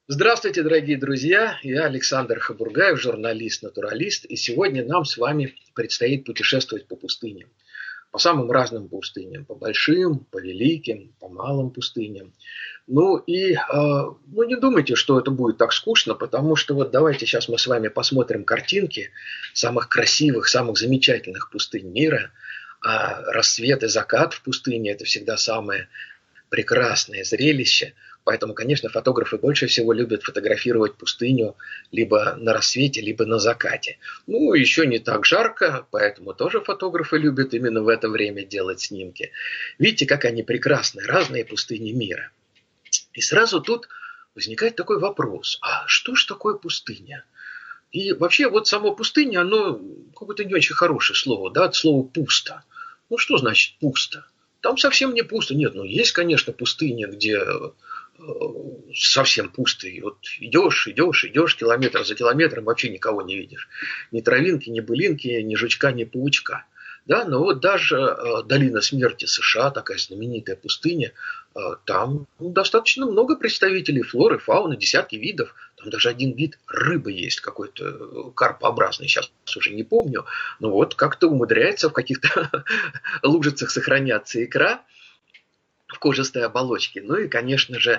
Здравствуйте, дорогие друзья! Я Александр Хабургаев, журналист-натуралист, и сегодня нам с вами предстоит путешествовать по пустыням. По самым разным пустыням, по большим, по великим, по малым пустыням. Не думайте, что это будет так скучно, потому что вот давайте сейчас мы с вами посмотрим картинки самых красивых, самых замечательных пустынь мира. А рассвет и закат в пустыне – это всегда самое прекрасное зрелище. Поэтому, конечно, фотографы больше всего любят фотографировать пустыню либо на рассвете, либо на закате. Еще не так жарко, поэтому тоже фотографы любят именно в это время делать снимки. Видите, как они прекрасны, разные пустыни мира. И сразу тут возникает такой вопрос: а что ж такое пустыня? И вообще вот само пустыня, оно какое-то не очень хорошее слово, да, от слова пусто. Что значит пусто? Там совсем не пусто. Нет, есть, конечно, пустыни, где совсем пусто. И вот идешь километр за километром, вообще никого не видишь. Ни травинки, ни былинки, ни жучка, ни паучка. Да, но вот даже долина смерти США, такая знаменитая пустыня, там достаточно много представителей флоры, фауны, десятки видов. Там даже один вид рыбы есть, какой-то карпообразный, сейчас уже не помню. Но вот как-то умудряется в каких-то лужицах сохраняться икра в кожистой оболочке. И, конечно же,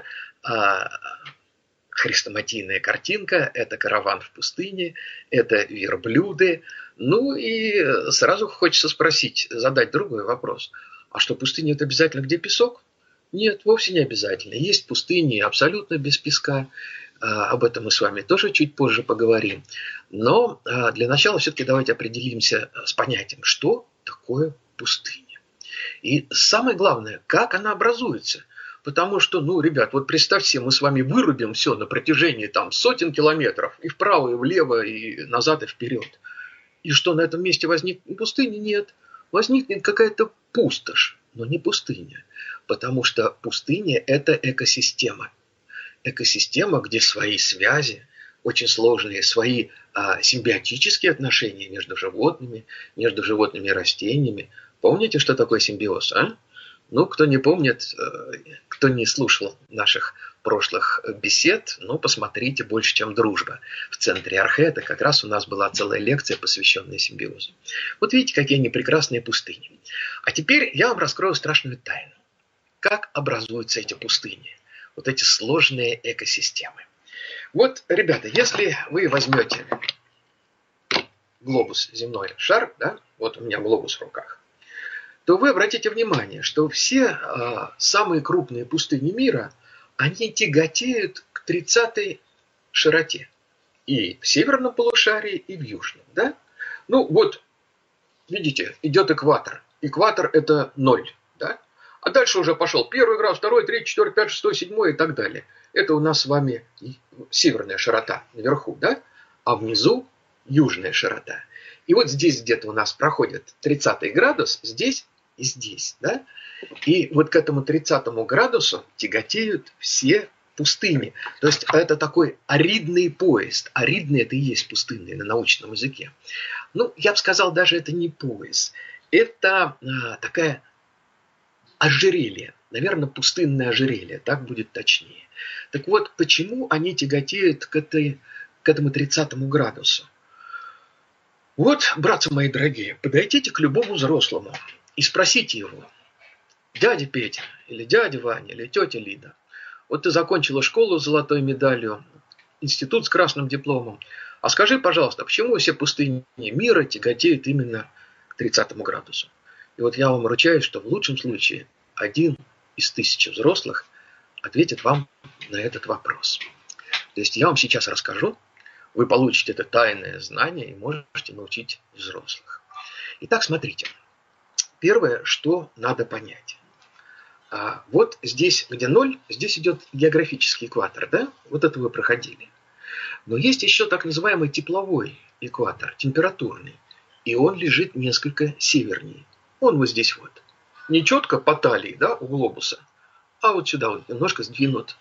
хрестоматийная картинка – это караван в пустыне, это верблюды. И сразу хочется задать другой вопрос. А что, пустыня – это обязательно где песок? Нет, вовсе не обязательно. Есть пустыни абсолютно без песка. Об этом мы с вами тоже чуть позже поговорим. Но для начала все-таки давайте определимся с понятием, что такое пустыня. И самое главное, как она образуется. Потому что, ребят, вот представьте себе, мы с вами вырубим все на протяжении сотен километров. И вправо, и влево, и назад, и вперед. И что, на этом месте возникнет пустыня? Нет. Возникнет какая-то пустошь, но не пустыня. Потому что пустыня – это экосистема. Экосистема, где свои связи, очень сложные, свои симбиотические отношения между животными и растениями. Помните, что такое симбиоз, а? Кто не помнит, кто не слушал наших прошлых бесед, посмотрите «Больше, чем дружба». В центре Архета как раз у нас была целая лекция, посвященная симбиозу. Вот видите, какие они прекрасные пустыни. А теперь я вам раскрою страшную тайну. Как образуются эти пустыни? Вот эти сложные экосистемы. Вот, ребята, если вы возьмете глобус, земной шар, да, вот у меня глобус в руках, то вы обратите внимание, что все самые крупные пустыни мира, они тяготеют к 30-й широте. И в северном полушарии, и в южном. Да? Видите, идет экватор. Экватор – это 0. Да? А дальше уже пошел 1 градус, 2, 3, 4, 5, 6, 7 и так далее. Это у нас с вами северная широта наверху. Да? А внизу южная широта. И вот здесь где-то у нас проходит 30 градус, здесь и здесь. Да? И вот к этому 30 градусу тяготеют все пустыни. То есть это такой аридный пояс. Аридный – это и есть пустынный на научном языке. Я бы сказал, даже это не пояс. Это такая ожерелье. Наверное, пустынное ожерелье. Так будет точнее. Так вот, почему они тяготеют к этому 30 градусу? Вот, братцы мои дорогие, подойдите к любому взрослому и спросите его: дядя Петя, или дядя Ваня, или тетя Лида, вот ты закончила школу с золотой медалью, институт с красным дипломом, а скажи, пожалуйста, почему все пустыни мира тяготеют именно к 30 градусу? И вот я вам ручаюсь, что в лучшем случае 1 из 1000 взрослых ответит вам на этот вопрос. То есть я вам сейчас расскажу, вы получите это тайное знание и можете научить взрослых. Итак, смотрите. Первое, что надо понять. Вот здесь, где 0, здесь идет географический экватор, да? Вот это вы проходили. Но есть еще так называемый тепловой экватор, температурный. И он лежит несколько севернее. Он вот здесь вот. Не четко по талии, да, у глобуса, а вот сюда вот немножко сдвинут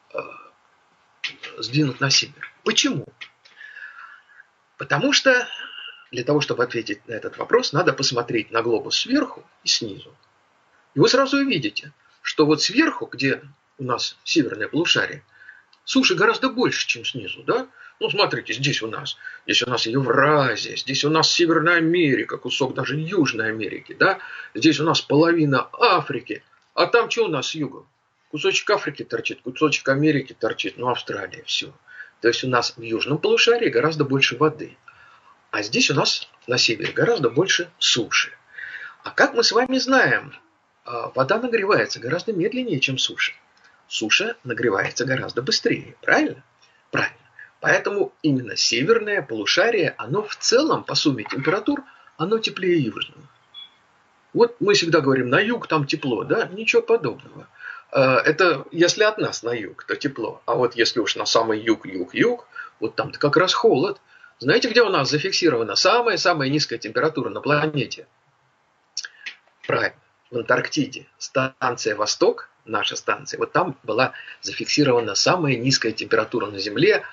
на север. Почему? Потому что для того, чтобы ответить на этот вопрос, надо посмотреть на глобус сверху и снизу. И вы сразу увидите, что вот сверху, где у нас северное полушарие, Суши гораздо больше, чем снизу, да? Ну, смотрите, здесь у нас Евразия, здесь у нас Северная Америка, кусок даже Южной Америки, да? Здесь у нас половина Африки, а там что у нас с юга? Кусочек Африки торчит, кусочек Америки торчит, ну, Австралия, все. То есть у нас в южном полушарии гораздо больше воды, а здесь у нас на севере гораздо больше суши. А как мы с вами знаем, вода нагревается гораздо медленнее, чем суша. Суша нагревается гораздо быстрее, правильно? Правильно. Поэтому именно северное полушарие, оно в целом по сумме температур, оно теплее южного. Вот мы всегда говорим, на юг там тепло, да? Ничего подобного. Это если от нас на юг, то тепло. А вот если уж на самый юг, вот там-то как раз холод. Знаете, где у нас зафиксирована самая низкая температура на планете? Правильно, в Антарктиде. Станция «Восток», наша станция, вот там была зафиксирована самая низкая температура на Земле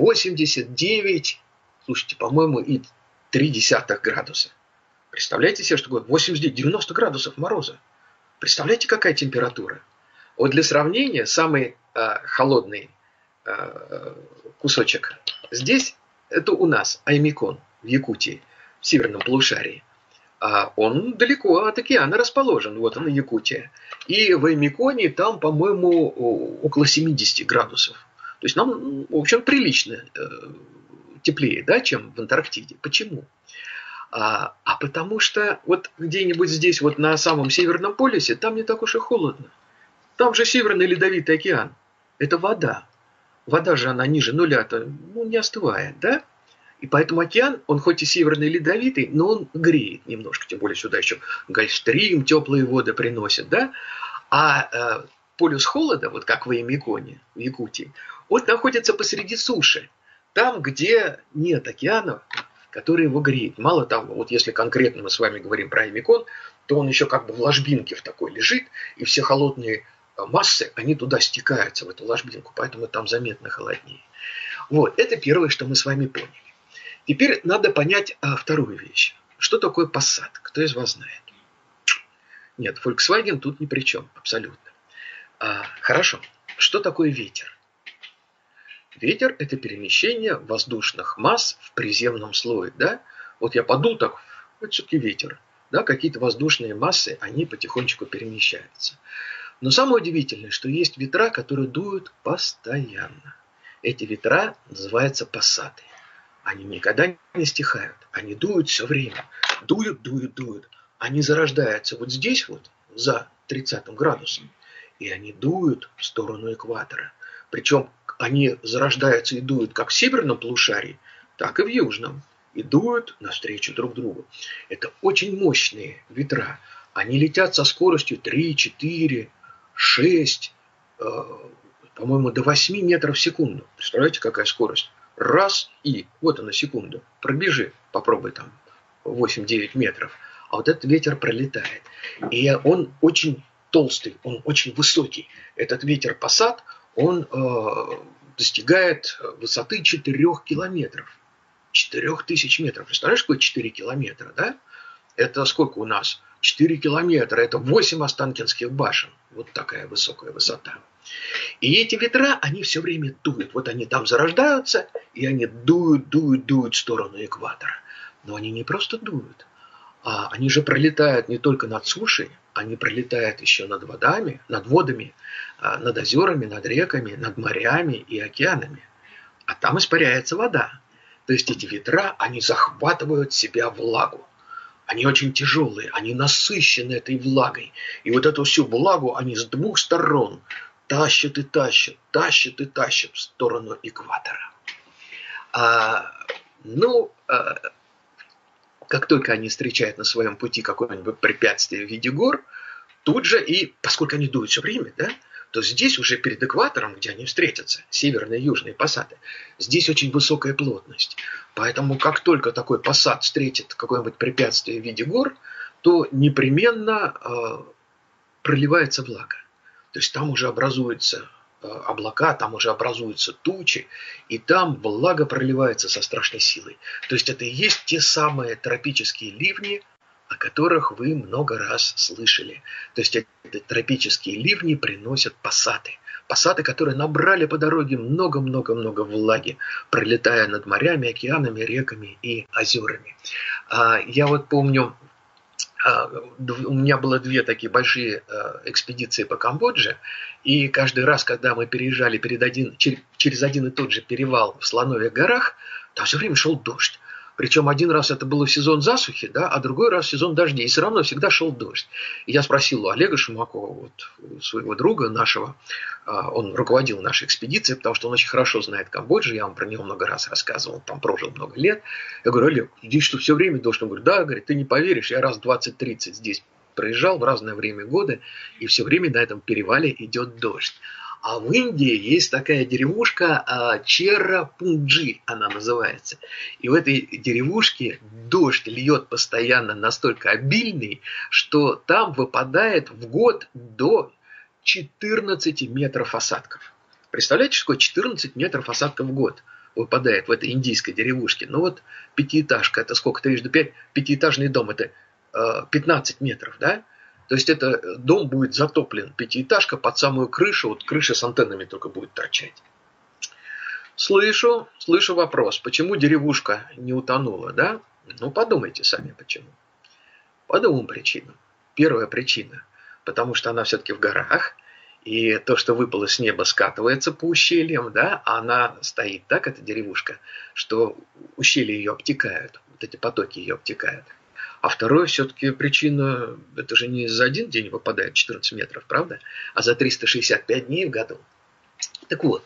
89, слушайте, по-моему, и 0,3 градуса. Представляете себе, что такое 89-90 градусов мороза? Представляете, какая температура? Вот для сравнения, самый холодный кусочек здесь, это у нас Аймикон в Якутии, в северном полушарии. Он далеко от океана расположен, вот она Якутия. И в Аймиконе там, по-моему, около 70 градусов. То есть нам, в общем, прилично теплее, да, чем в Антарктиде. Почему? Потому что вот где-нибудь здесь, вот на самом Северном полюсе, там не так уж и холодно. Там же Северный Ледовитый океан. Это вода. Вода же она ниже нуля-то, не остывает, да? И поэтому океан, он хоть и северный ледовитый, но он греет немножко, тем более сюда еще Гольфстрим, теплые воды приносит, да? А полюс холода, вот как в Аймиконе, в Якутии, он находится посреди суши, там, где нет океанов, который его греет. Мало того, вот если конкретно мы с вами говорим про Аймикон, то он еще как бы в ложбинке в такой лежит, и все холодные массы, они туда стекаются, в эту ложбинку, поэтому там заметно холоднее. Вот, это первое, что мы с вами поняли. Теперь надо понять вторую вещь. Что такое Passat? Кто из вас знает? Нет, Volkswagen тут ни при чем, абсолютно. Хорошо. Что такое ветер? Ветер – это перемещение воздушных масс в приземном слое. Да? Вот я подул так, это все-таки ветер. Да? Какие-то воздушные массы, они потихонечку перемещаются. Но самое удивительное, что есть ветра, которые дуют постоянно. Эти ветра называются пассаты. Они никогда не стихают. Они дуют все время. Дуют. Они зарождаются вот здесь вот, за 30 градусом. И они дуют в сторону экватора. Причем они зарождаются и дуют как в северном полушарии, так и в южном. И дуют навстречу друг другу. Это очень мощные ветра. Они летят со скоростью 3, 4, 6, по-моему, до 8 метров в секунду. Представляете, какая скорость? Раз и, вот она, секунду, пробежи, попробуй там 8-9 метров. А вот этот ветер пролетает. И он очень толстый, он очень высокий. Этот ветер Passat, он достигает высоты 4 километров. 4000 метров. Представляешь, какое 4 километра, да? Это сколько у нас? 4 километра, это 8 Останкинских башен. Вот такая высокая высота. И эти ветра, они все время дуют. Вот они там зарождаются, и они дуют в сторону экватора. Но они не просто дуют, а они же пролетают не только над сушей, они пролетают еще над водами, над озерами, над реками, над морями и океанами. А там испаряется вода. То есть эти ветра, они захватывают в себя влагу. Они очень тяжелые, они насыщены этой влагой. И вот эту всю влагу они с двух сторон тащат в сторону экватора. Как только они встречают на своем пути какое-нибудь препятствие в виде гор, тут же, и поскольку они дуют все время, да, то здесь уже перед экватором, где они встретятся, северные и южные пассаты, здесь очень высокая плотность. Поэтому как только такой пассат встретит какое-нибудь препятствие в виде гор, то непременно проливается влага. То есть там уже образуются облака, там уже образуются тучи, и там влага проливается со страшной силой. То есть это и есть те самые тропические ливни, о которых вы много раз слышали. То есть эти тропические ливни приносят пассаты. Пассаты, которые набрали по дороге много-много-много влаги, пролетая над морями, океанами, реками и озерами. Я вот помню, у меня было 2 такие большие экспедиции по Камбодже, и каждый раз, когда мы переезжали через один и тот же перевал в Слоновьих горах, там все время шел дождь. Причем один раз это было в сезон засухи, да, а другой раз в сезон дождей. И все равно всегда шел дождь. И я спросил у Олега Шумакова, вот, своего друга нашего, он руководил нашей экспедицией, потому что он очень хорошо знает Камбоджу, я вам про него много раз рассказывал, там прожил много лет. Я говорю: Олег, здесь что, все время дождь? Он говорит: да, говорит, ты не поверишь, я раз 20-30 здесь проезжал в разное время года, и все время на этом перевале идет дождь. А в Индии есть такая деревушка Черрапунджи, она называется. И в этой деревушке дождь льет постоянно настолько обильный, что там выпадает в год до 14 метров осадков. Представляете, что 14 метров осадков в год выпадает в этой индийской деревушке? Ну вот пятиэтажка, это сколько? 3×5, пятиэтажный дом, это 15 метров, да? То есть это дом будет затоплен, пятиэтажка под самую крышу, вот крыша с антеннами только будет торчать. Слышу вопрос, почему деревушка не утонула, да? Ну подумайте сами почему. По 2 причинам. Первая причина, потому что она все-таки в горах, и то, что выпало с неба, скатывается по ущельям, да, а она стоит так, эта деревушка, что ущелья ее обтекают, вот эти потоки ее обтекают. А второе, все-таки причина, это же не за один день выпадает 14 метров, правда? А за 365 дней в году. Так вот,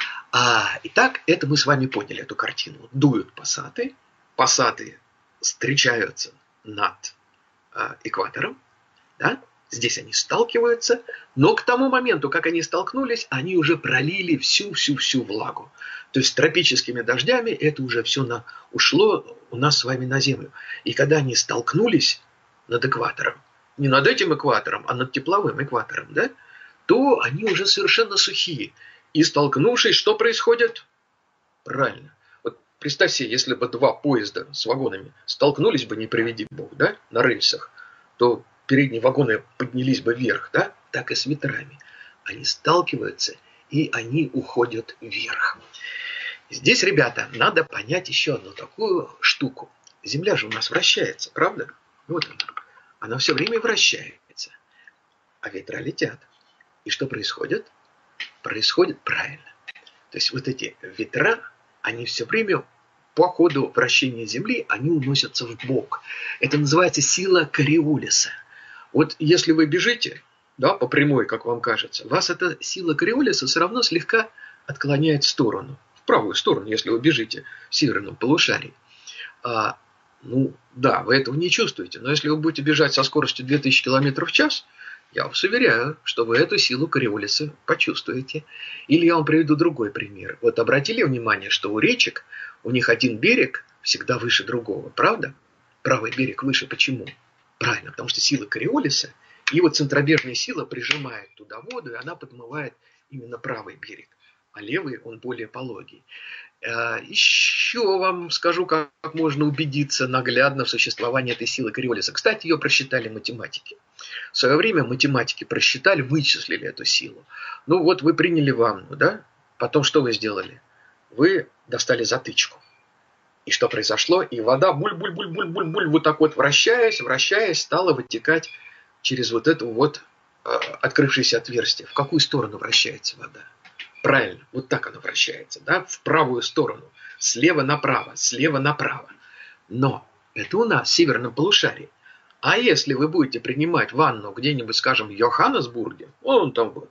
итак, это мы с вами поняли, эту картину. Дуют пассаты, пассаты встречаются над экватором, да? Здесь они сталкиваются, но к тому моменту, как они столкнулись, они уже пролили всю влагу. То есть тропическими дождями это уже все ушло у нас с вами на землю. И когда они столкнулись над экватором, не над этим экватором, а над тепловым экватором, да, то они уже совершенно сухие. И столкнувшись, что происходит? Правильно. Вот представь себе, если бы 2 поезда с вагонами столкнулись бы, не приведи бог, да, на рельсах, то передние вагоны поднялись бы вверх, да? Так и с ветрами. Они сталкиваются, и они уходят вверх. Здесь, ребята, надо понять еще одну такую штуку. Земля же у нас вращается, правда? Вот она. Она все время вращается. А ветра летят. И что происходит? Происходит правильно. То есть вот эти ветра, они все время по ходу вращения Земли, они уносятся в бок. Это называется сила Кориолиса. Вот если вы бежите, да, по прямой, как вам кажется, вас эта сила Кориолиса все равно слегка отклоняет в сторону. В правую сторону, если вы бежите в северном полушарии. Ну, да, вы этого не чувствуете. Но если вы будете бежать со скоростью 2000 км в час, я вас уверяю, что вы эту силу Кориолиса почувствуете. Или я вам приведу другой пример. Вот обратили внимание, что у речек, у них один берег всегда выше другого, правда? Правый берег выше. Почему? Правильно, потому что сила Кориолиса, и вот центробежная сила прижимает туда воду, и она подмывает именно правый берег, а левый он более пологий. Еще вам скажу, как можно убедиться наглядно в существовании этой силы Кориолиса. Кстати, ее просчитали математики. В свое время математики просчитали, вычислили эту силу. Ну вот вы приняли ванну, да? Потом что вы сделали? Вы достали затычку. И что произошло? И вода буль-буль-буль-буль-буль-буль, вот так вот вращаясь, стала вытекать через вот это вот открывшееся отверстие. В какую сторону вращается вода? Правильно, вот так она вращается, да? В правую сторону. Слева направо, слева направо. Но это у нас в северном полушарии. А если вы будете принимать ванну где-нибудь, скажем, в Йоханнесбурге, вон там вот,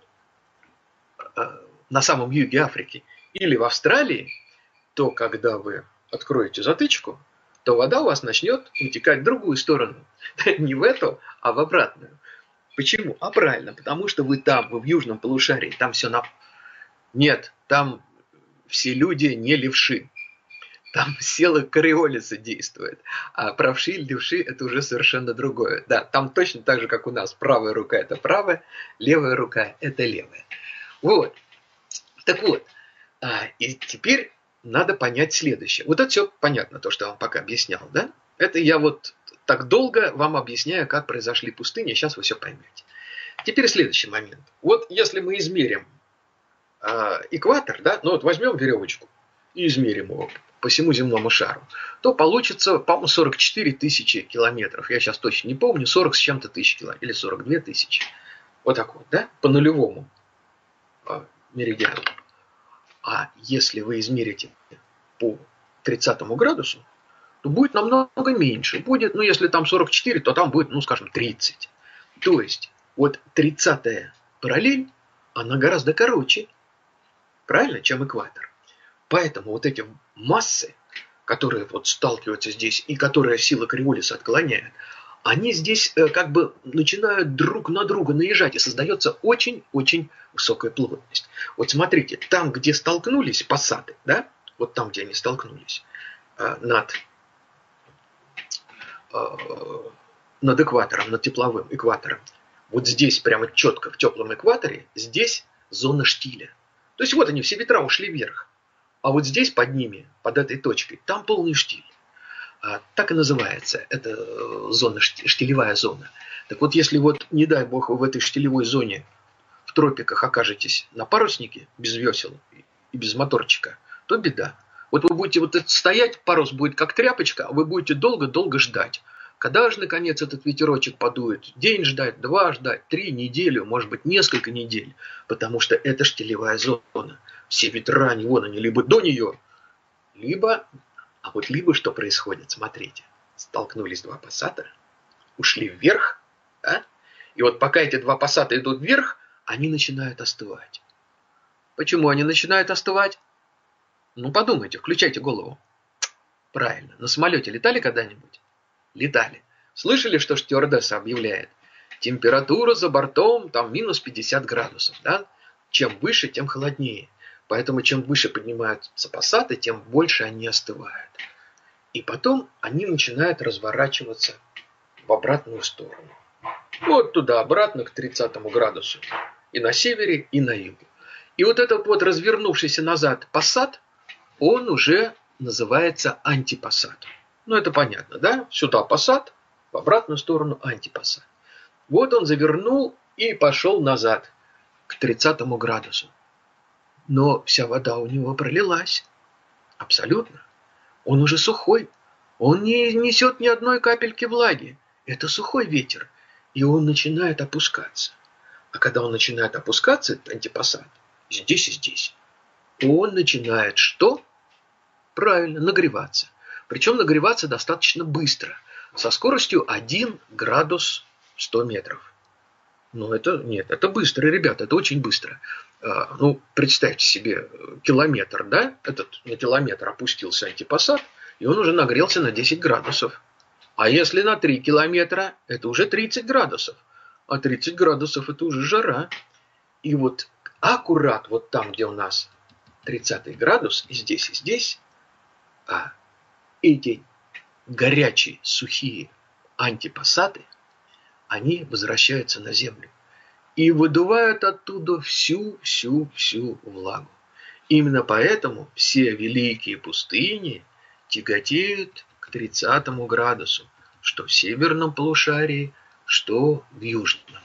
на самом юге Африки, или в Австралии, то когда вы откроете затычку, то вода у вас начнет утекать в другую сторону. Не в эту, а в обратную. Почему? А правильно, потому что вы в южном полушарии, там все Нет, там все люди не левши. Там сила Кориолиса действует. А правши и левши это уже совершенно другое. Да, там точно так же, как у нас. Правая рука это правая, левая рука это левая. Вот. Так вот. И теперь надо понять следующее. Вот это все понятно, то, что я вам пока объяснял, да? Это я вот так долго вам объясняю, как произошли пустыни. Сейчас вы все поймете. Теперь следующий момент. Вот если мы измерим экватор, да, ну вот возьмем веревочку и измерим его по всему земному шару, то получится, по-моему, 44 тысячи километров. Я сейчас точно не помню, 40 с чем-то тысяч километров, или 42 тысячи. Вот так вот, да, по нулевому меридиану. А если вы измерите по 30 градусу, то будет намного меньше. Будет, ну, если там 44, то там будет, ну, скажем, 30. То есть, вот 30-я параллель, она гораздо короче, правильно, чем экватор. Поэтому вот эти массы, которые вот сталкиваются здесь и которые сила Кориолиса отклоняет, они здесь как бы начинают друг на друга наезжать, и создается очень-очень высокая плотность. Вот смотрите, там, где столкнулись пассаты, да, вот там, где они столкнулись, над экватором, над тепловым экватором, вот здесь прямо четко в теплом экваторе, здесь зона штиля. То есть вот они, все ветра ушли вверх. А вот здесь под ними, под этой точкой, там полный штиль. Так и называется. Это зона, штилевая зона. Так вот, если вот, не дай бог, вы в этой штилевой зоне в тропиках окажетесь на паруснике, без весел и без моторчика, то беда. Вот вы будете вот стоять, парус будет как тряпочка, а вы будете долго-долго ждать. Когда же, наконец, этот ветерочек подует? День ждать, 2 ждать, 3, неделю, может быть, несколько недель. Потому что это штилевая зона. Все ветра, они либо до нее, либо... А вот либо что происходит, смотрите. Столкнулись два пассата, ушли вверх, да? И вот пока эти два пассата идут вверх, они начинают остывать. Почему они начинают остывать? Ну, подумайте, включайте голову. Правильно. На самолете летали когда-нибудь? Летали. Слышали, что стюардесса объявляет? Температура за бортом там минус 50 градусов. Да? Чем выше, тем холоднее. Поэтому чем выше поднимаются пассаты, тем больше они остывают. И потом они начинают разворачиваться в обратную сторону. Вот туда, обратно к 30 градусу. И на севере, и на юге. И вот этот вот развернувшийся назад пассат, он уже называется антипассат. Ну, это понятно, да? Сюда пассат, в обратную сторону антипассат. Вот он завернул и пошел назад, к 30 градусу. Но вся вода у него пролилась. Абсолютно. Он уже сухой. Он не несет ни одной капельки влаги. Это сухой ветер. И он начинает опускаться. А когда он начинает опускаться, этот антипассат, здесь и здесь, он начинает что? Правильно, нагреваться. Причем нагреваться достаточно быстро. Со скоростью 1 градус 100 метров. Ну, это нет, это быстро, ребята, это очень быстро. Ну, представьте себе километр, да? Этот на километр опустился антипассат, и он уже нагрелся на 10 градусов. А если на 3 километра, это уже 30 градусов. А 30 градусов это уже жара. И вот аккурат вот там, где у нас 30 градус, и здесь, эти горячие, сухие антипассаты, они возвращаются на землю и выдувают оттуда всю влагу. Именно поэтому все великие пустыни тяготеют к 30 градусу, что в северном полушарии, что в южном.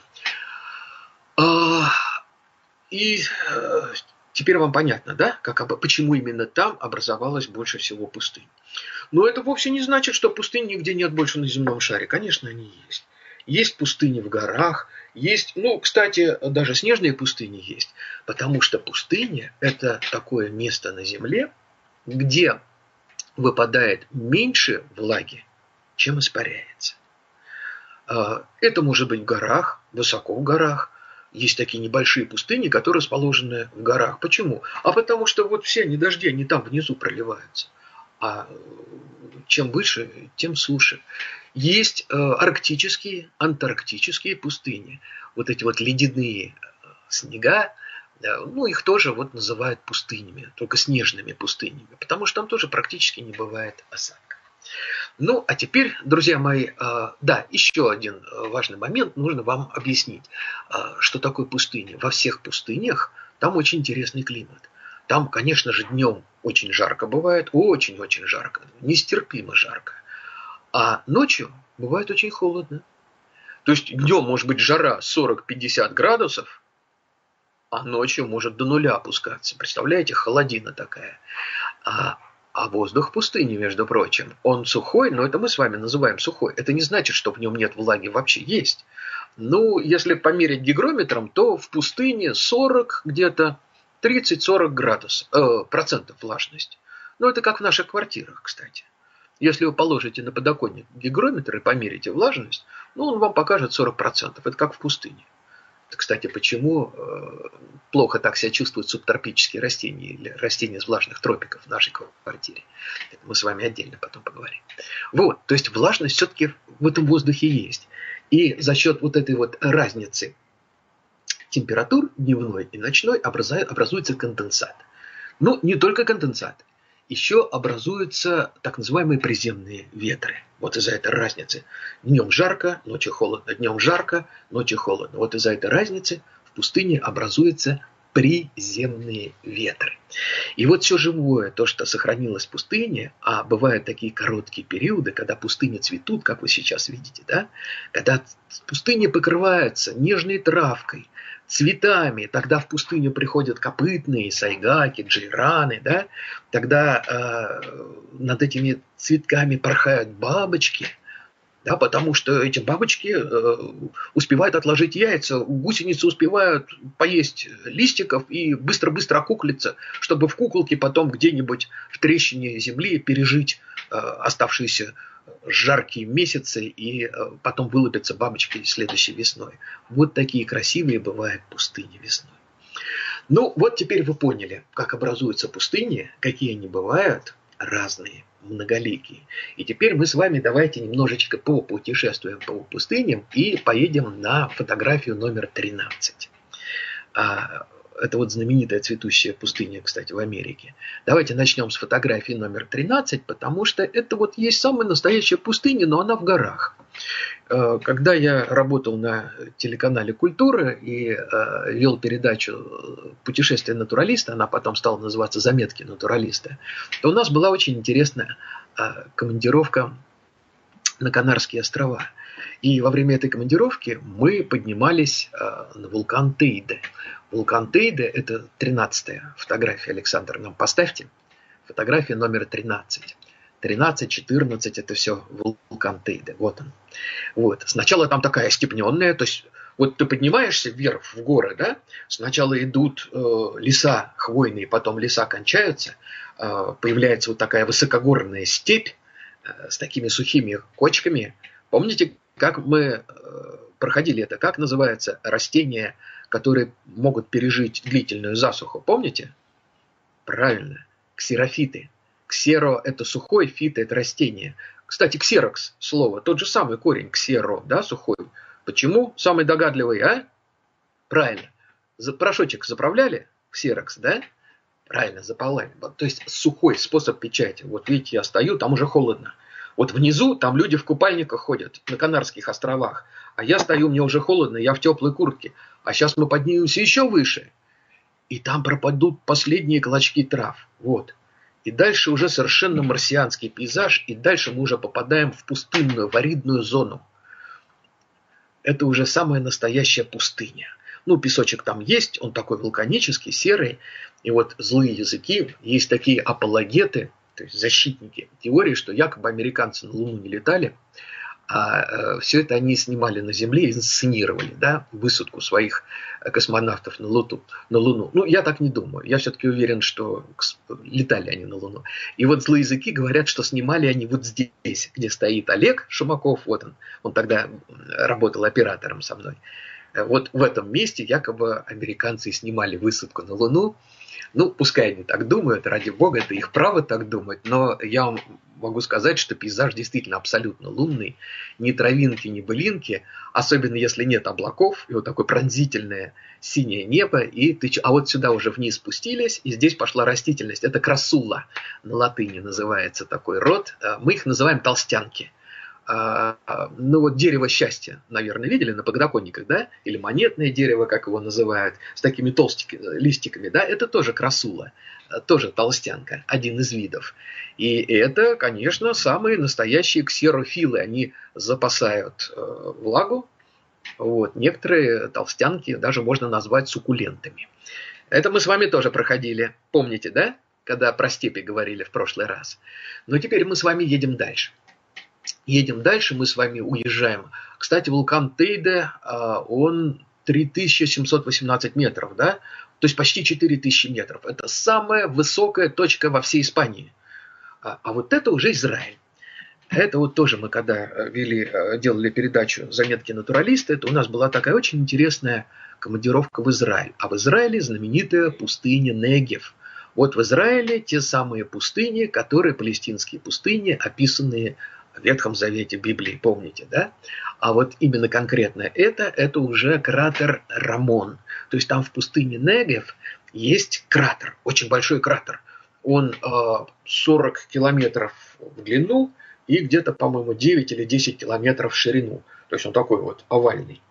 И теперь вам понятно, да, почему именно там образовалось больше всего пустынь. Но это вовсе не значит, что пустынь нигде нет больше на земном шаре. Конечно, они есть. Есть пустыни в горах, есть, ну, кстати, даже снежные пустыни есть. Потому что пустыня – это такое место на земле, где выпадает меньше влаги, чем испаряется. Это может быть в горах, высоко в горах. Есть такие небольшие пустыни, которые расположены в горах. Почему? А потому что вот все они дожди, они там внизу проливаются. А чем выше, тем суше. Есть арктические, антарктические пустыни. Вот эти вот ледяные снега, ну, их тоже вот называют пустынями, только снежными пустынями, потому что там тоже практически не бывает осадков. Ну, а теперь, друзья мои, да, еще один важный момент нужно вам объяснить, что такое пустыня. Во всех пустынях там очень интересный климат. Там, конечно же, днем очень жарко бывает, очень-очень жарко, нестерпимо жарко. А ночью бывает очень холодно. То есть днем может быть жара 40-50 градусов, а ночью может до нуля опускаться. Представляете, холодина такая. А воздух в пустыне, между прочим, он сухой, но это мы с вами называем сухой. Это не значит, что в нем нет влаги, вообще есть. Ну, если померить гигрометром, то в пустыне 40 где-то 30-40 процентов влажность. Ну, это как в наших квартирах, кстати. Если вы положите на подоконник гигрометр и померите влажность, ну, он вам покажет 40%. Это как в пустыне. Это, кстати, почему плохо так себя чувствуют субтропические растения или растения из влажных тропиков в нашей квартире. Это мы с вами отдельно потом поговорим. Вот, то есть влажность все-таки в этом воздухе есть. И за счет вот этой вот разницы температур дневной и ночной образуется конденсат. Но не только конденсат. Еще образуются так называемые приземные ветры. Вот из-за этой разницы. Днем жарко, ночью холодно. Днем жарко, ночью холодно. Вот из-за этой разницы в пустыне образуются приземные ветры. И вот все живое, то, что сохранилось в пустыне, а бывают такие короткие периоды, когда пустыни цветут, как вы сейчас видите, да? Когда пустыни покрываются нежной травкой, цветами, тогда в пустыню приходят копытные, сайгаки, джейраны, да? Тогда над этими цветками порхают бабочки, да, потому что эти бабочки успевают отложить яйца, гусеницы успевают поесть листиков и быстро-быстро окуклиться, чтобы в куколке потом где-нибудь в трещине земли пережить оставшиеся жаркие месяцы и потом вылупятся бабочки следующей весной. Вот такие красивые бывают пустыни весной. Ну, вот теперь вы поняли, как образуются пустыни, какие они бывают, разные, многоликие. И теперь мы с вами давайте немножечко попутешествуем по пустыням и поедем на фотографию номер 13. Это вот знаменитая цветущая пустыня, кстати, в Америке. Давайте начнем с фотографии номер 13, потому что это вот есть самая настоящая пустыня, но она в горах. Когда я работал на телеканале «Культура» и вел передачу «Путешествие натуралиста», она потом стала называться «Заметки натуралиста», то у нас была очень интересная командировка на Канарские острова. И во время этой командировки мы поднимались на вулкан Тейде. Вулкан Тейде – это 13-я фотография, Александр, нам поставьте. Фотография номер 13. 13, 14 – это все вулкан Тейде. Вот он. Вот. Сначала там такая степненная, то есть вот ты поднимаешься вверх в горы, да? Сначала идут леса хвойные, потом леса кончаются, появляется вот такая высокогорная степь с такими сухими кочками. Помните, как мы проходили это? Как называется растение, которые могут пережить длительную засуху? Помните? Правильно. Ксерофиты. Ксеро – это сухой, фиты – это растение. Кстати, ксерокс – слово, тот же самый корень, ксеро, да, сухой. Почему? Самый догадливый, а? Правильно. Порошочек заправляли? Ксерокс, да? Правильно, заполняли. То есть сухой способ печати. Вот видите, я стою, там уже холодно. Вот внизу там люди в купальниках ходят на Канарских островах. А я стою, мне уже холодно, я в теплой куртке. А сейчас мы поднимемся еще выше. И там пропадут последние клочки трав. Вот. И дальше уже совершенно марсианский пейзаж. И дальше мы уже попадаем в пустынную, в аридную зону. Это уже самая настоящая пустыня. Ну, песочек там есть, он такой вулканический, серый. И вот злые языки, есть такие апологеты, то есть защитники теории, что якобы американцы на Луну не летали, а все это они снимали на Земле, инсценировали, да, высадку своих космонавтов на Луну. Ну, я так не думаю. Я все-таки уверен, что летали они на Луну. И вот злые языки говорят, что снимали они вот здесь, где стоит Олег Шумаков, вот он тогда работал оператором со мной. Вот в этом месте якобы американцы снимали высадку на Луну. Ну, пускай они так думают, ради бога, это их право так думать, но я вам могу сказать, что пейзаж действительно абсолютно лунный, ни травинки, ни былинки, особенно если нет облаков, и вот такое пронзительное синее небо, а вот сюда уже вниз спустились, и здесь пошла растительность, это красула, на латыни называется такой род, мы их называем толстянки. Ну вот дерево счастья, наверное, видели на подоконниках, да? Или монетное дерево, как его называют, с такими толстыми листиками, да? Это тоже красула, тоже толстянка, один из видов. И это, конечно, самые настоящие ксерофилы. Они запасают влагу Вот. Некоторые толстянки даже можно назвать суккулентами. Это мы с вами тоже проходили. Помните, да? Когда про степи говорили в прошлый раз. Но теперь мы с вами едем дальше. Едем дальше, мы с вами уезжаем. Кстати, вулкан Тейде, он 3718 метров, да? То есть почти 4000 метров. Это самая высокая точка во всей Испании. А вот это уже Израиль. Это вот тоже мы когда делали передачу «Заметки натуралиста», это у нас была такая очень интересная командировка в Израиль. А в Израиле знаменитая пустыня Негев. Вот в Израиле те самые пустыни, которые палестинские пустыни, описанные в Ветхом Завете Библии, помните, да? А вот именно конкретно это уже кратер Рамон. То есть там в пустыне Негев есть кратер, очень большой кратер. Он 40 километров в длину и где-то, по-моему, 9 или 10 километров в ширину. То есть он такой вот овальный.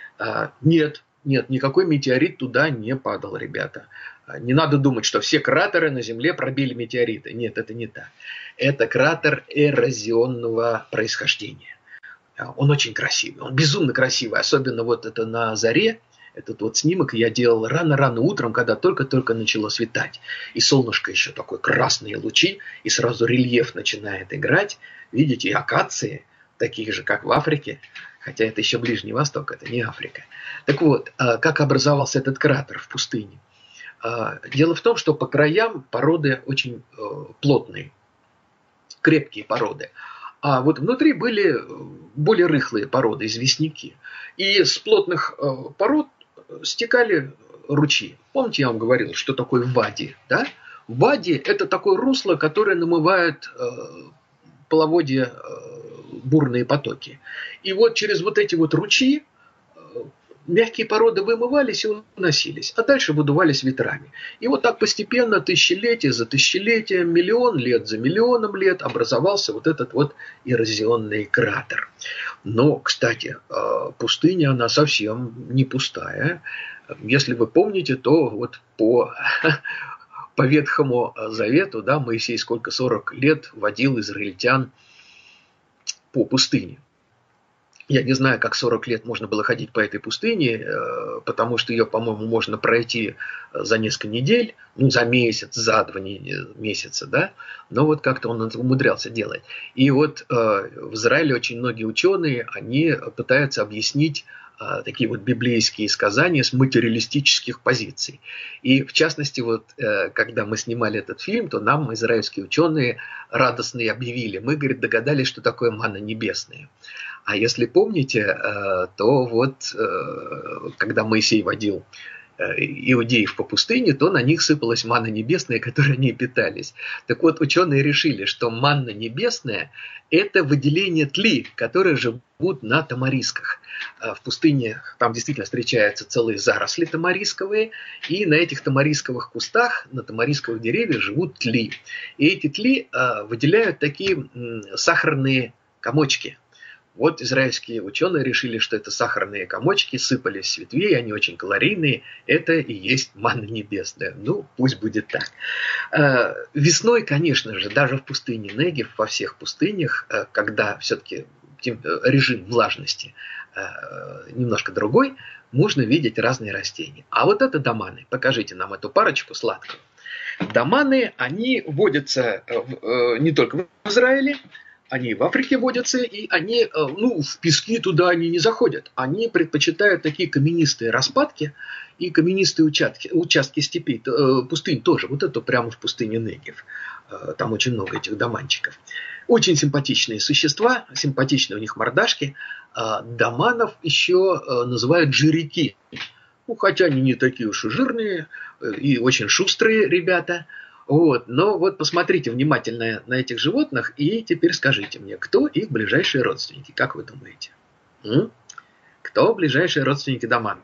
Нет, никакой метеорит туда не падал, ребята. Не надо думать, что все кратеры на Земле пробили метеориты. Нет, это не так. Это кратер эрозионного происхождения. Он очень красивый, он безумно красивый. Особенно вот это на заре. Этот вот снимок я делал рано-рано утром, когда только-только начало светать. И солнышко еще такой, красные лучи, и сразу рельеф начинает играть. Видите, и акации, такие же, как в Африке. Хотя это еще Ближний Восток, это не Африка. Так вот, как образовался этот кратер в пустыне? Дело в том, что по краям породы очень плотные, крепкие породы. А вот внутри были более рыхлые породы, известняки. И с плотных пород стекали ручьи. Помните, я вам говорил, что такое вади? Да? Вади – это такое русло, которое намывает половодье бурные потоки. И вот через вот эти вот ручьи мягкие породы вымывались и уносились, а дальше выдувались ветрами. И вот так постепенно, тысячелетие за тысячелетием, миллион лет за миллионом лет образовался вот этот вот эрозионный кратер. Но, кстати, пустыня, она совсем не пустая. Если вы помните, то вот по Ветхому Завету, да, Моисей сколько, 40 лет водил израильтян по пустыне. Я не знаю, как 40 лет можно было ходить по этой пустыне, потому что ее, по-моему, можно пройти за несколько недель, ну, за месяц, за 2 месяца, да, но вот как-то он умудрялся делать. И вот в Израиле очень многие ученые, они пытаются объяснить такие вот библейские сказания с материалистических позиций. И в частности, вот когда мы снимали этот фильм, то нам израильские ученые радостно объявили, мы, говорит, догадались, что такое манна небесная. А если помните, то вот когда Моисей водил иудеев по пустыне, то на них сыпалась манна небесная, которой они питались. Так вот, ученые решили, что манна небесная – это выделение тли, которые живут на тамарисках. В пустыне там действительно встречаются целые заросли тамарисковые, и на этих тамарисковых кустах, на тамарисковых деревьях живут тли. И эти тли выделяют такие сахарные комочки. Вот израильские ученые решили, что это сахарные комочки, сыпались с ветвей, они очень калорийные, это и есть манна небесная. Ну, пусть будет так. Весной, конечно же, даже в пустыне Негев, во всех пустынях, когда все-таки режим влажности немножко другой, можно видеть разные растения. А вот это доманы. Покажите нам эту парочку сладкую. Доманы, они водятся не только в Израиле, они в Африке водятся, и они, ну, в пески туда они не заходят. Они предпочитают такие каменистые распадки и каменистые участки степей, пустынь тоже. Вот это прямо в пустыне Негев. Там очень много этих доманчиков. Очень симпатичные существа, симпатичные у них мордашки. Доманов еще называют жиряки. Ну, хотя они не такие уж и жирные, и очень шустрые ребята. Вот. Но вот посмотрите внимательно на этих животных и теперь скажите мне, кто их ближайшие родственники? Как вы думаете? Кто ближайшие родственники доманов?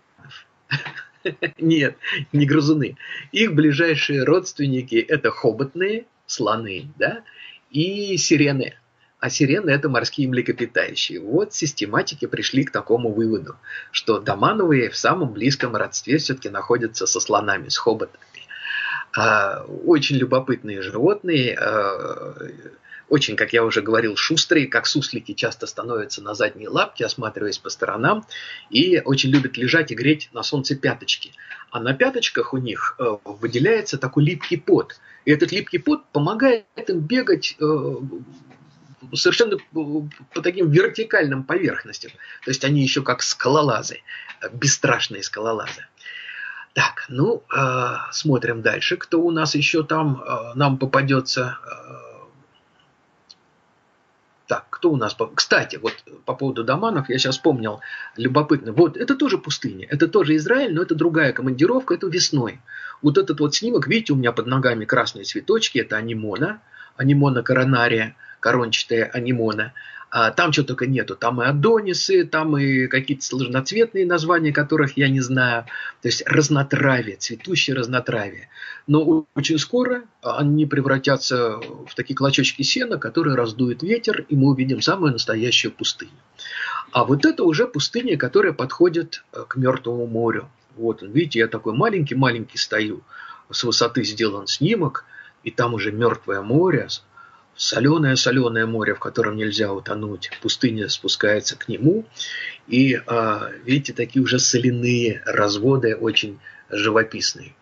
Нет, не грызуны. Их ближайшие родственники – это хоботные, слоны, да, и сирены. А сирены – это морские млекопитающие. Вот систематики пришли к такому выводу, что домановые в самом близком родстве все-таки находятся со слонами, с хоботами. Очень любопытные животные, очень, как я уже говорил, шустрые, как суслики, часто становятся на задние лапки, осматриваясь по сторонам, и очень любят лежать и греть на солнце пяточки. А на пяточках у них выделяется такой липкий пот. И этот липкий пот помогает им бегать совершенно по таким вертикальным поверхностям. То есть они еще как скалолазы, бесстрашные скалолазы. Так, ну, смотрим дальше, кто у нас еще там нам попадется. Так, кто у нас? Кстати, вот по поводу доманов я сейчас вспомнил, любопытно. Вот, это тоже пустыня, это тоже Израиль, но это другая командировка, это весной. Вот этот вот снимок, видите, у меня под ногами красные цветочки, это анимона, анимона коронария, корончатая анимона. Там что только нету, там и адонисы, там и какие-то сложноцветные названия, которых я не знаю. То есть разнотравие, цветущее разнотравие. Но очень скоро они превратятся в такие клочочки сена, которые раздует ветер, и мы увидим самую настоящую пустыню. А вот это уже пустыня, которая подходит к Мертвому морю. Вот, видите, я такой маленький-маленький стою, с высоты сделан снимок, и там уже Мертвое море, соленое-соленое море, в котором нельзя утонуть. Пустыня спускается к нему. И, видите, такие уже соляные разводы, очень живописные.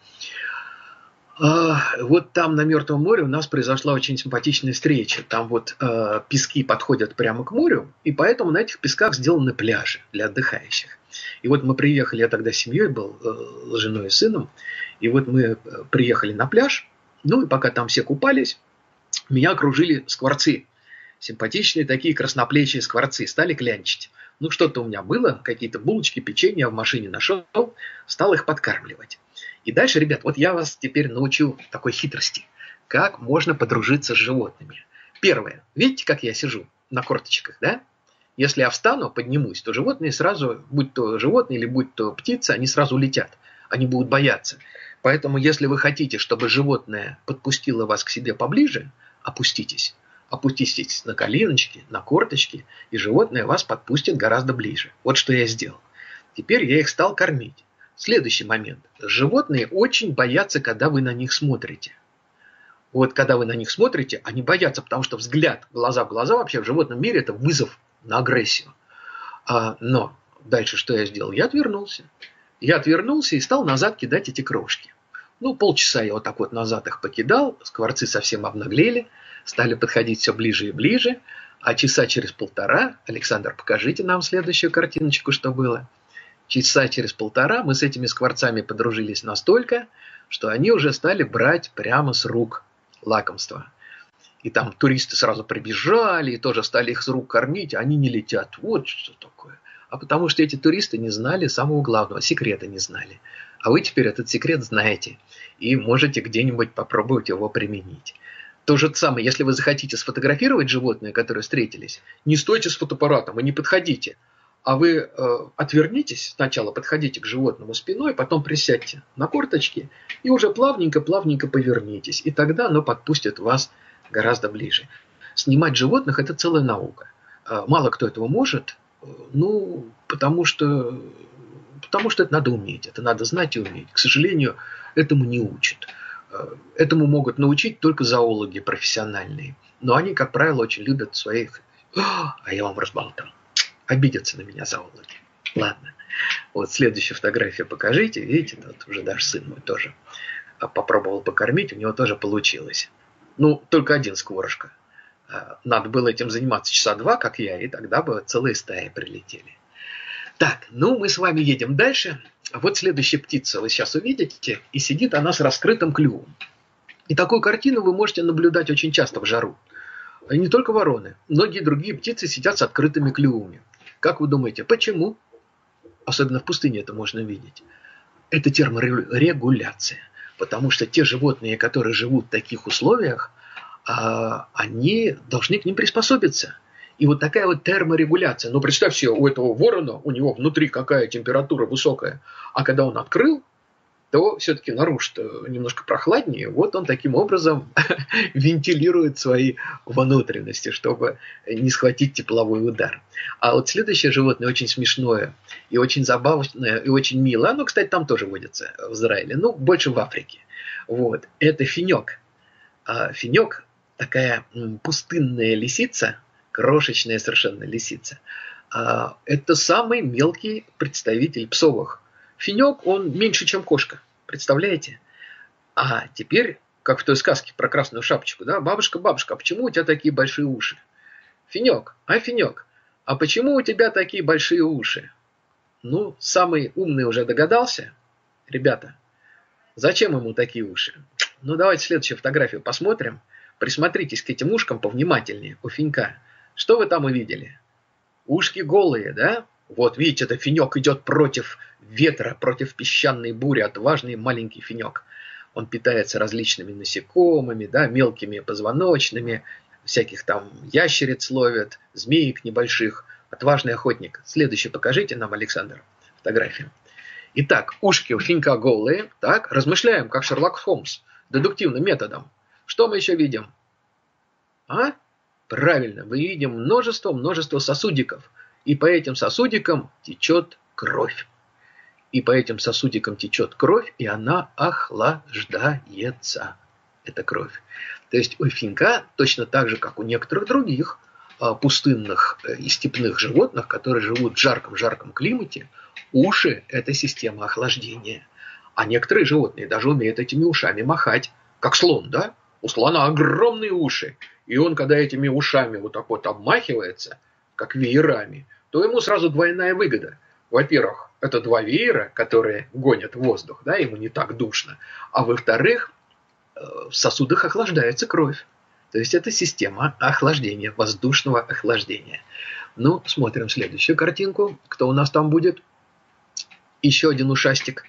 Вот там на Мертвом море у нас произошла очень симпатичная встреча. Там вот пески подходят прямо к морю, и поэтому на этих песках сделаны пляжи для отдыхающих. И вот мы приехали, я тогда с семьей был, с женой и сыном, и вот мы приехали на пляж, ну и пока там все купались, меня окружили скворцы. Симпатичные такие красноплечие скворцы. Стали клянчить. Ну, что-то у меня было, какие-то булочки, печенье я в машине нашел, стал их подкармливать. И дальше, ребят, вот я вас теперь научу такой хитрости. Как можно подружиться с животными. Первое. Видите, как я сижу на корточках, да? Если я встану, поднимусь, то животные сразу, будь то животные или будь то птица, они сразу улетят. Они будут бояться. Поэтому, если вы хотите, чтобы животное подпустило вас к себе поближе, опуститесь. Опуститесь на коленочки, на корточки, и животное вас подпустит гораздо ближе. Вот что я сделал. Теперь я их стал кормить. Следующий момент. Животные очень боятся, когда вы на них смотрите. Вот когда вы на них смотрите, они боятся, потому что взгляд глаза в глаза вообще в животном мире это вызов на агрессию. Но дальше что я сделал? Я отвернулся. Я отвернулся и стал назад кидать эти крошки. Ну, полчаса я вот так вот назад их покидал, скворцы совсем обнаглели, стали подходить все ближе и ближе, а часа через полтора, Александр, покажите нам следующую картиночку, что было. Часа через полтора мы с этими скворцами подружились настолько, что они уже стали брать прямо с рук лакомство. И там туристы сразу прибежали и тоже стали их с рук кормить, а они не летят. Вот что такое. А потому что эти туристы не знали самого главного, секрета не знали. А вы теперь этот секрет знаете и можете где-нибудь попробовать его применить. То же самое, если вы захотите сфотографировать животное, которое встретились, не стойте с фотоаппаратом и не подходите. А вы отвернитесь, сначала подходите к животному спиной, потом присядьте на корточки и уже плавненько-плавненько повернитесь. И тогда оно подпустит вас гораздо ближе. Снимать животных – это целая наука. Мало кто этого может, ну, потому что это надо уметь, это надо знать и уметь. К сожалению, этому не учат. Этому могут научить только зоологи профессиональные. Но они, как правило, очень любят своих... А я вам разболтал. Обидятся на меня зоологи. Ладно. Вот следующую фотографию покажите. Видите, тут уже даже сын мой тоже попробовал покормить. У него тоже получилось. Ну, только один скворышка. Надо было этим заниматься часа 2, как я, и тогда бы целые стаи прилетели. Так, ну мы с вами едем дальше. Вот следующая птица вы сейчас увидите, и сидит она с раскрытым клювом. И такую картину вы можете наблюдать очень часто в жару. И не только вороны, многие другие птицы сидят с открытыми клювами. Как вы думаете, почему? Особенно в пустыне это можно видеть. Это терморегуляция. Потому что те животные, которые живут в таких условиях, они должны к ним приспособиться. И вот такая вот терморегуляция. Ну, представь себе, у этого ворона, у него внутри какая температура высокая. А когда он открыл, то все-таки наружу немножко прохладнее. Вот он таким образом вентилирует свои внутренности, чтобы не схватить тепловой удар. А вот следующее животное очень смешное и очень забавное и очень милое. Оно, кстати, там тоже водится в Израиле, но больше в Африке. Вот. Это финек. Финек такая пустынная лисица, крошечная совершенно лисица, это самый мелкий представитель псовых. Финек, он меньше, чем кошка. Представляете? А теперь, как в той сказке про красную шапочку, да, бабушка, бабушка, а почему у тебя такие большие уши? Финек, а почему у тебя такие большие уши? Ну, самый умный уже догадался, ребята, зачем ему такие уши? Ну, давайте следующую фотографию посмотрим. Присмотритесь к этим ушкам повнимательнее у Финька. Что вы там увидели? Ушки голые, да? Вот, видите, это Финек идет против ветра, против песчаной бури, отважный маленький Финек. Он питается различными насекомыми, да, мелкими позвоночными, всяких там ящериц ловит, змеек небольших. Отважный охотник. Следующий покажите нам, Александр, фотографию. Итак, ушки у Финька голые. Так, размышляем, как Шерлок Холмс, дедуктивным методом. Что мы еще видим? Правильно, мы видим множество сосудиков. И по этим сосудикам течет кровь. И по этим сосудикам течет кровь, и она охлаждается. Это кровь. То есть у Финька, точно так же, как у некоторых других пустынных и степных животных, которые живут в жарком климате, уши – это система охлаждения. А некоторые животные даже умеют этими ушами махать, как слон, да? У слона огромные уши, и он, когда этими ушами вот так вот обмахивается, как веерами, то ему сразу двойная выгода. Во-первых, это два веера, которые гонят воздух, да, ему не так душно. А во-вторых, в сосудах охлаждается кровь. То есть это система охлаждения, воздушного охлаждения. Ну, смотрим следующую картинку. Кто у нас там будет? Еще один ушастик.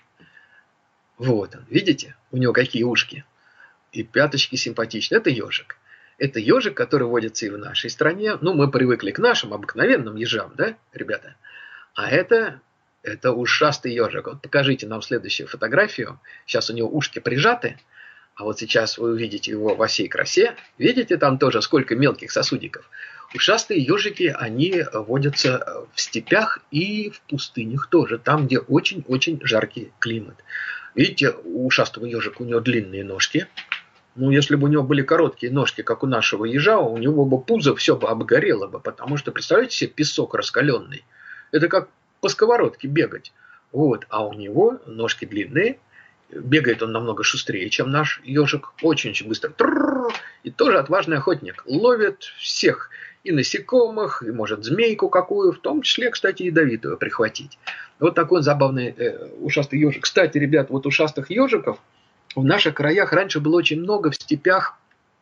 Вот он, видите? У него какие ушки. И пяточки симпатичные. Это ежик. Это ежик, который водится и в нашей стране. Ну, мы привыкли к нашим обыкновенным ежам, да, ребята? А это ушастый ежик. Вот покажите нам следующую фотографию. Сейчас у него ушки прижаты. А вот сейчас вы увидите его во всей красе. Видите там тоже сколько мелких сосудиков? Ушастые ежики, они водятся в степях и в пустынях тоже. Там, где очень-очень жаркий климат. Видите, у ушастого ежика у него длинные ножки. Ну, если бы у него были короткие ножки, как у нашего ежа, у него бы пузо все бы обгорело бы. Потому что, представляете себе, песок раскаленный. Это как по сковородке бегать. Вот. А у него ножки длинные. Бегает он намного шустрее, чем наш ежик. Очень-очень быстро. И тоже отважный охотник. Ловит всех. И насекомых, и может змейку какую. В том числе, кстати, ядовитую прихватить. Вот такой забавный ушастый ежик. Кстати, ребят, вот ушастых ежиков в наших краях раньше было очень много в степях.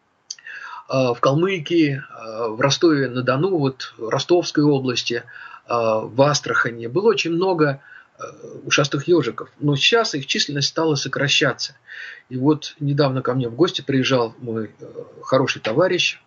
В Калмыкии, в Ростове-на-Дону, вот в Ростовской области, в Астрахани. Было очень много ушастых ежиков. Но сейчас их численность стала сокращаться. И вот недавно ко мне в гости приезжал мой хороший товарищ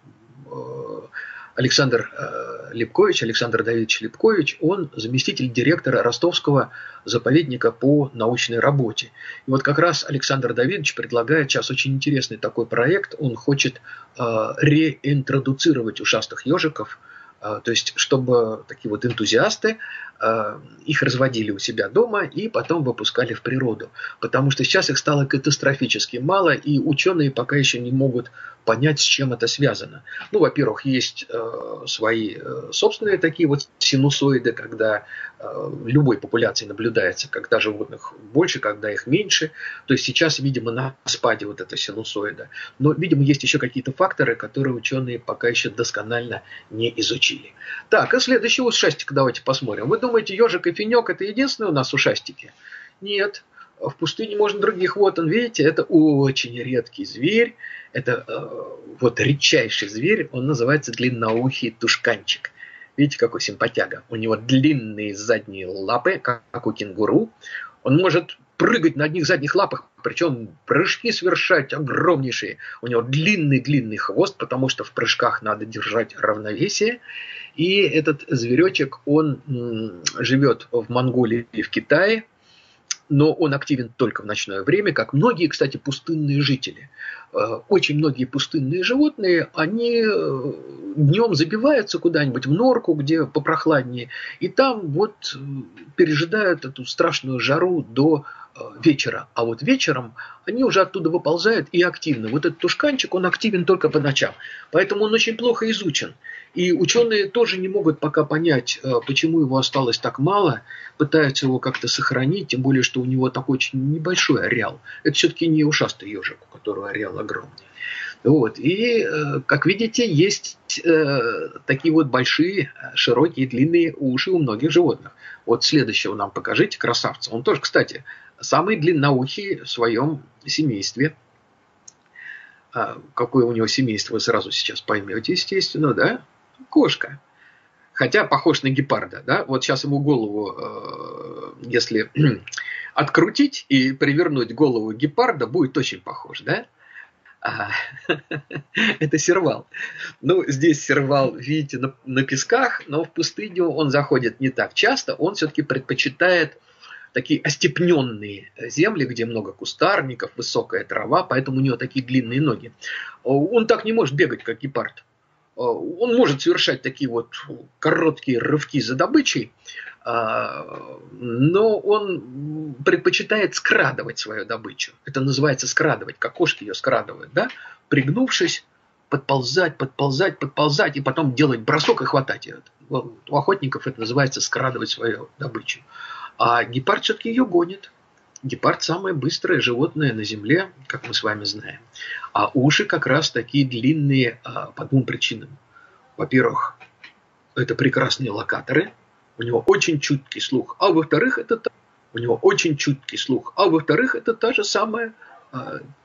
Александр Давидович Липкович. Он заместитель директора Ростовского заповедника по научной работе. И вот как раз Александр Давидович предлагает сейчас очень интересный такой проект. Он хочет реинтродуцировать ушастых ежиков. То есть, чтобы такие вот энтузиасты их разводили у себя дома и потом выпускали в природу. Потому что сейчас их стало катастрофически мало, и ученые пока еще не могут понять, с чем это связано. Ну, во-первых, есть свои собственные такие вот синусоиды, когда в любой популяции наблюдается, когда животных больше, когда их меньше. То есть сейчас, видимо, на спаде вот эта синусоида. Но, видимо, есть еще какие-то факторы, которые ученые пока еще досконально не изучили. Так, а следующий ушастик давайте посмотрим. Вы думаете, ежик и финек это единственные у нас ушастики? Нет. В пустыне можно других. Вот он, видите, это очень редкий зверь. Это вот редчайший зверь. Он называется длинноухий тушканчик. Видите, какой симпатяга. У него длинные задние лапы, как у кенгуру. Он может прыгать на одних задних лапах, причем прыжки совершать огромнейшие. У него длинный хвост, потому что в прыжках надо держать равновесие. И этот зверечек, он живет в Монголии и в Китае, но он активен только в ночное время, как многие, кстати, пустынные жители. Очень многие пустынные животные, они днем забиваются куда-нибудь в норку, где попрохладнее, и там вот пережидают эту страшную жару до вечера. А вот вечером они уже оттуда выползают и активны. Вот этот тушканчик, он активен только по ночам. Поэтому он очень плохо изучен. И ученые тоже не могут пока понять, почему его осталось так мало. Пытаются его как-то сохранить, тем более, что у него такой очень небольшой ареал. Это все-таки не ушастый ежик, у которого ареал огромный. Вот. И, как видите, есть такие вот большие, широкие, длинные уши у многих животных. Вот следующего нам покажите, красавца. Он тоже, кстати, самый длинноухий в своем семействе. Какое у него семейство, вы сразу сейчас поймете, естественно, да? Кошка. Хотя похож на гепарда, да? Вот сейчас ему голову, если открутить и привернуть голову гепарда, будет очень похож, да? Это сервал. Ну, здесь сервал, видите, на песках, но в пустыню он заходит не так часто. Он все-таки предпочитает такие остепненные земли, где много кустарников, высокая трава, поэтому у него такие длинные ноги. Он так не может бегать, как гепард. Он может совершать такие вот короткие рывки за добычей, но он предпочитает скрадывать свою добычу. Это называется скрадывать, как кошки ее скрадывают, да? Пригнувшись, подползать, и потом делать бросок и хватать ее. У охотников это называется скрадывать свою добычу. А гепард все-таки ее гонит. Гепард самое быстрое животное на земле, как мы с вами знаем. А уши как раз такие длинные по двум причинам. Во-первых, это прекрасные локаторы. У него очень чуткий слух. А во-вторых, это та же самая